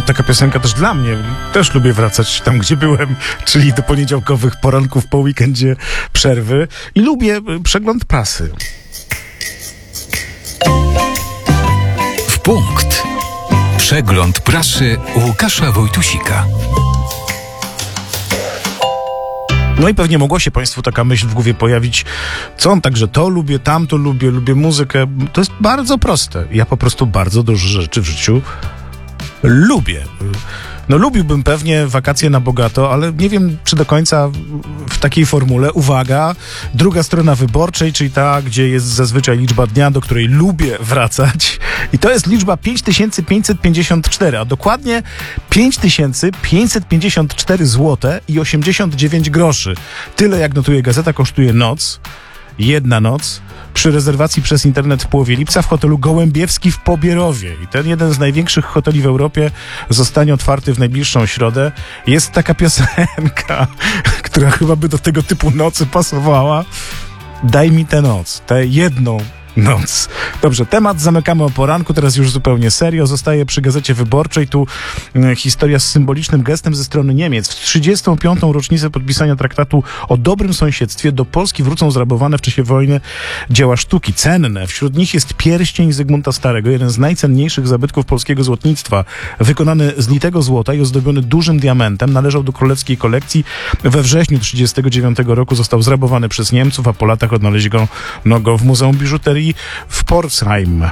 taka piosenka też dla mnie. Też lubię wracać tam, gdzie byłem, czyli do poniedziałkowych poranków po weekendzie przerwy. I lubię przegląd prasy. W punkt. Przegląd prasy Łukasza Wojtusika. No i pewnie mogło się Państwu taka myśl w głowie pojawić, co on także to lubię, tamto lubię muzykę. To jest bardzo proste. Ja po prostu bardzo dużo rzeczy w życiu lubię. No lubiłbym pewnie wakacje na bogato, ale nie wiem, czy do końca w takiej formule. Uwaga, druga strona wyborczej, czyli ta, gdzie jest zazwyczaj liczba dnia, do której lubię wracać. I to jest liczba 5554, a dokładnie 5554 zł i 89 groszy. Tyle, jak notuje gazeta, kosztuje noc. Jedna noc przy rezerwacji przez internet w połowie lipca w hotelu Gołębiewski w Pobierowie. I ten jeden z największych hoteli w Europie zostanie otwarty w najbliższą środę. Jest taka piosenka, która chyba by do tego typu nocy pasowała. Daj mi tę noc, tę jedną noc. Dobrze, temat zamykamy o poranku, teraz już zupełnie serio. Zostaje przy Gazecie Wyborczej. Tu historia z symbolicznym gestem ze strony Niemiec. W 35. rocznicę podpisania traktatu o dobrym sąsiedztwie do Polski wrócą zrabowane w czasie wojny dzieła sztuki. Cenne. Wśród nich jest pierścień Zygmunta Starego, jeden z najcenniejszych zabytków polskiego złotnictwa. Wykonany z litego złota i ozdobiony dużym diamentem, należał do królewskiej kolekcji. We wrześniu 1939 roku został zrabowany przez Niemców, a po latach odnaleziono go w Muzeum Biżuterii w Pforzheim.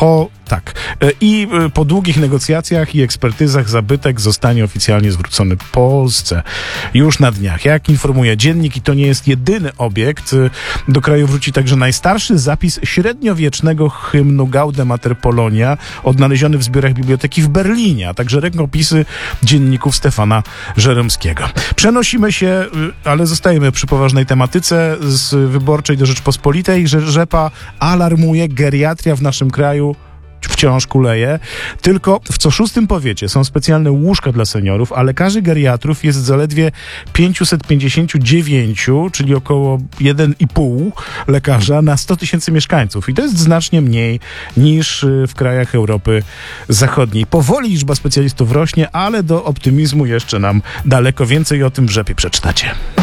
I po długich negocjacjach i ekspertyzach zabytek zostanie oficjalnie zwrócony Polsce już na dniach. Jak informuje Dziennik, i to nie jest jedyny obiekt, do kraju wróci także najstarszy zapis średniowiecznego hymnu Gaude Mater Polonia, odnaleziony w zbiorach biblioteki w Berlinie, a także rękopisy dzienników Stefana Żeromskiego. Przenosimy się, ale zostajemy przy poważnej tematyce, z Wyborczej do Rzeczpospolitej. Rzepa alarmuje, geriatria w naszym kraju wciąż kuleje. Tylko w co szóstym powiecie są specjalne łóżka dla seniorów, a lekarzy geriatrów jest zaledwie 559, czyli około 1,5 lekarza na 100 000 mieszkańców. I to jest znacznie mniej niż w krajach Europy Zachodniej. Powoli liczba specjalistów rośnie, ale do optymizmu jeszcze nam daleko. Więcej o tym w Rzepie przeczytacie.